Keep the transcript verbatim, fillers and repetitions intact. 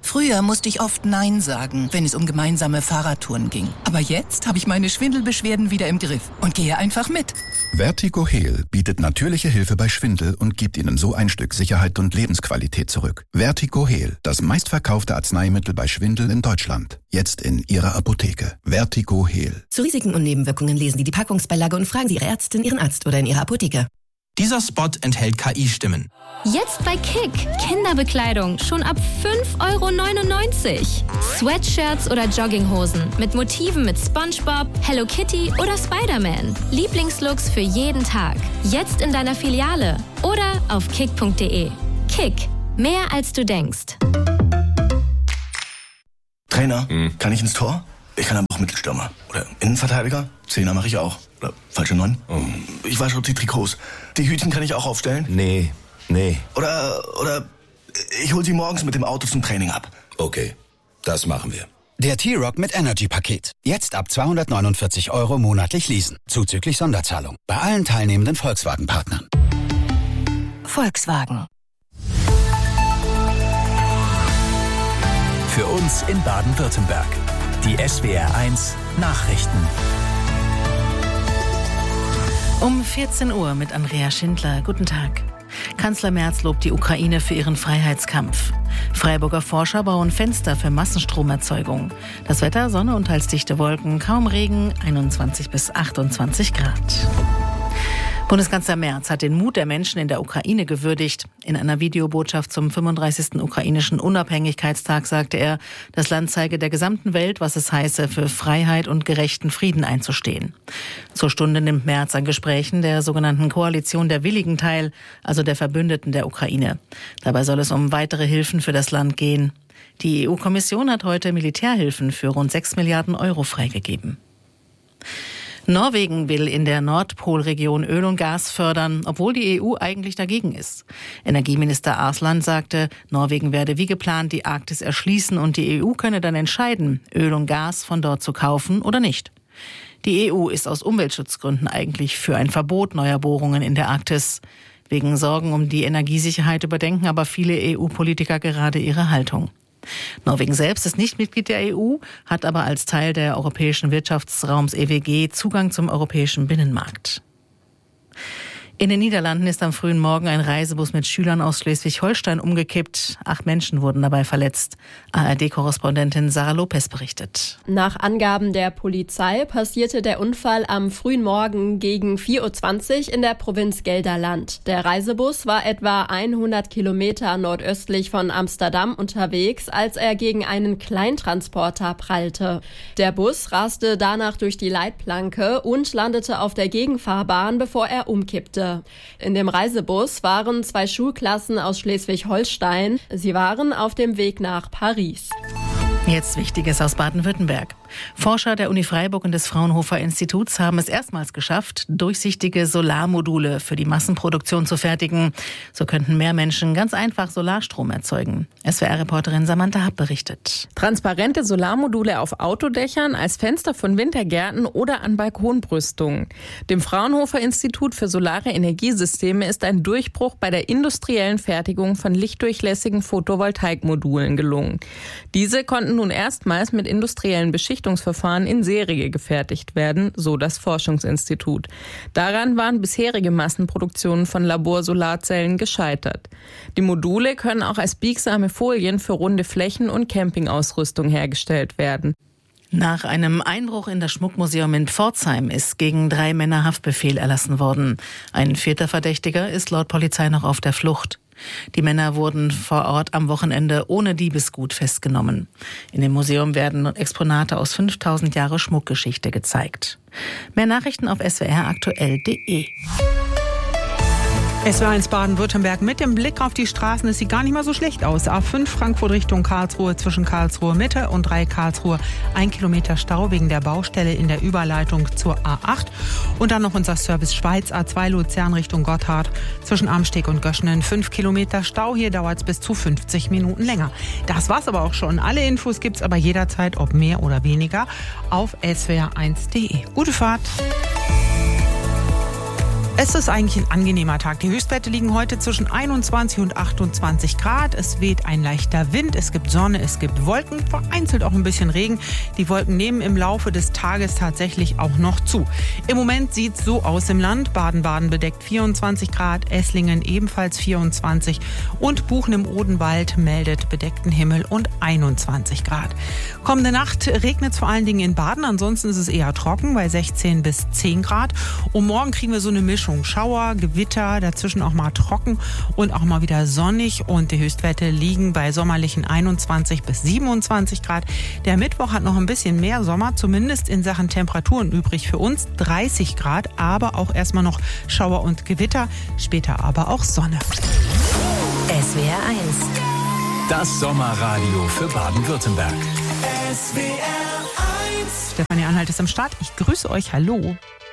Früher musste ich oft Nein sagen, wenn es um gemeinsame Fahrradtouren ging. Aber jetzt habe ich meine Schwindelbeschwerden wieder im Griff und gehe einfach mit. Vertigo Heal bietet natürliche Hilfe bei Schwindel und gibt Ihnen so ein Stück Sicherheit und Lebensqualität zurück. Vertigo Heal, das meistverkaufte Arzneimittel bei Schwindel in Deutschland. Jetzt in Ihrer Apotheke. Vertigo Heal. Zu Risiken und Nebenwirkungen lesen Sie die Packungsbeilage und fragen Sie Ihre Ärztin, Ihren Arzt oder in Ihrer Apotheke. Dieser Spot enthält K I-Stimmen. Jetzt bei Kick. Kinderbekleidung schon ab fünf Euro neunundneunzig. Sweatshirts oder Jogginghosen mit Motiven mit SpongeBob, Hello Kitty oder Spider-Man. Lieblingslooks für jeden Tag. Jetzt in deiner Filiale oder auf kick punkt de. Kick. Mehr als du denkst. Trainer, hm. kann ich ins Tor? Ich kann aber auch Mittelstürmer. Oder Innenverteidiger. Zehner mache ich auch. Oder falsche Neun. Oh. Ich wasche die Trikots. Die Hütchen kann ich auch aufstellen? Nee, nee. Oder, oder ich hol sie morgens mit dem Auto zum Training ab. Okay, das machen wir. Der T-Rock mit Energy-Paket. Jetzt ab zweihundertneunundvierzig Euro monatlich leasen. Zuzüglich Sonderzahlung. Bei allen teilnehmenden Volkswagen-Partnern. Volkswagen. Für uns in Baden-Württemberg. Die S W R eins Nachrichten. Um vierzehn Uhr mit Andrea Schindler. Guten Tag. Kanzler Merz lobt die Ukraine für ihren Freiheitskampf. Freiburger Forscher bauen Fenster für Massenstromerzeugung. Das Wetter, Sonne und teils dichte Wolken, kaum Regen, einundzwanzig bis achtundzwanzig Grad. Bundeskanzler Merz hat den Mut der Menschen in der Ukraine gewürdigt. In einer Videobotschaft zum fünfunddreißigsten ukrainischen Unabhängigkeitstag sagte er, das Land zeige der gesamten Welt, was es heiße, für Freiheit und gerechten Frieden einzustehen. Zur Stunde nimmt Merz an Gesprächen der sogenannten Koalition der Willigen teil, also der Verbündeten der Ukraine. Dabei soll es um weitere Hilfen für das Land gehen. Die E U-Kommission hat heute Militärhilfen für rund sechs Milliarden Euro freigegeben. Norwegen will in der Nordpolregion Öl und Gas fördern, obwohl die E U eigentlich dagegen ist. Energieminister Arsland sagte, Norwegen werde wie geplant die Arktis erschließen und die E U könne dann entscheiden, Öl und Gas von dort zu kaufen oder nicht. Die E U ist aus Umweltschutzgründen eigentlich für ein Verbot neuer Bohrungen in der Arktis. Wegen Sorgen um die Energiesicherheit überdenken aber viele E U-Politiker gerade ihre Haltung. Norwegen selbst ist nicht Mitglied der E U, hat aber als Teil der europäischen Wirtschaftsraums E W G Zugang zum europäischen Binnenmarkt. In den Niederlanden ist am frühen Morgen ein Reisebus mit Schülern aus Schleswig-Holstein umgekippt. Acht Menschen wurden dabei verletzt. A R D-Korrespondentin Sarah Lopez berichtet. Nach Angaben der Polizei passierte der Unfall am frühen Morgen gegen vier Uhr zwanzig in der Provinz Gelderland. Der Reisebus war etwa hundert Kilometer nordöstlich von Amsterdam unterwegs, als er gegen einen Kleintransporter prallte. Der Bus raste danach durch die Leitplanke und landete auf der Gegenfahrbahn, bevor er umkippte. In dem Reisebus waren zwei Schulklassen aus Schleswig-Holstein. Sie waren auf dem Weg nach Paris. Jetzt Wichtiges aus Baden-Württemberg. Forscher der Uni Freiburg und des Fraunhofer Instituts haben es erstmals geschafft, durchsichtige Solarmodule für die Massenproduktion zu fertigen. So könnten mehr Menschen ganz einfach Solarstrom erzeugen. S W R-Reporterin Samantha Happ berichtet. Transparente Solarmodule auf Autodächern, als Fenster von Wintergärten oder an Balkonbrüstungen. Dem Fraunhofer Institut für solare Energiesysteme ist ein Durchbruch bei der industriellen Fertigung von lichtdurchlässigen Photovoltaikmodulen gelungen. Diese konnten nun erstmals mit industriellen Beschichtungsverfahren in Serie gefertigt werden, so das Forschungsinstitut. Daran waren bisherige Massenproduktionen von Laborsolarzellen gescheitert. Die Module können auch als biegsame Folien für runde Flächen und Campingausrüstung hergestellt werden. Nach einem Einbruch in das Schmuckmuseum in Pforzheim ist gegen drei Männer Haftbefehl erlassen worden. Ein vierter Verdächtiger ist laut Polizei noch auf der Flucht. Die Männer wurden vor Ort am Wochenende ohne Diebesgut festgenommen. In dem Museum werden Exponate aus fünftausend Jahre Schmuckgeschichte gezeigt. Mehr Nachrichten auf s w r aktuell punkt de. S W R eins Baden-Württemberg mit dem Blick auf die Straßen. Es sieht gar nicht mal so schlecht aus. A fünf Frankfurt Richtung Karlsruhe zwischen Karlsruhe Mitte und drei Karlsruhe. Ein Kilometer Stau wegen der Baustelle in der Überleitung zur A acht. Und dann noch unser Service Schweiz A zwei Luzern Richtung Gotthard zwischen Amsteg und Göschenen. Fünf Kilometer Stau. Hier dauert es bis zu fünfzig Minuten länger. Das war's aber auch schon. Alle Infos gibt's aber jederzeit, ob mehr oder weniger, auf s w r eins punkt de. Gute Fahrt. Es ist eigentlich ein angenehmer Tag. Die Höchstwerte liegen heute zwischen einundzwanzig und achtundzwanzig Grad. Es weht ein leichter Wind, es gibt Sonne, es gibt Wolken, vereinzelt auch ein bisschen Regen. Die Wolken nehmen im Laufe des Tages tatsächlich auch noch zu. Im Moment sieht es so aus im Land. Baden-Baden bedeckt vierundzwanzig Grad, Esslingen ebenfalls vierundzwanzig und Buchen im Odenwald meldet bedeckten Himmel und einundzwanzig Grad. Kommende Nacht regnet es vor allen Dingen in Baden, ansonsten ist es eher trocken bei sechzehn bis zehn Grad. Und morgen kriegen wir so eine Mischung. Schauer, Gewitter, dazwischen auch mal trocken und auch mal wieder sonnig und die Höchstwerte liegen bei sommerlichen einundzwanzig bis siebenundzwanzig Grad. Der Mittwoch hat noch ein bisschen mehr Sommer, zumindest in Sachen Temperaturen übrig für uns, dreißig Grad, aber auch erstmal noch Schauer und Gewitter, später aber auch Sonne. S W R eins. Das Sommerradio für Baden-Württemberg. S W R eins. Stefanie Anhalt ist am Start. Ich grüße euch. Hallo.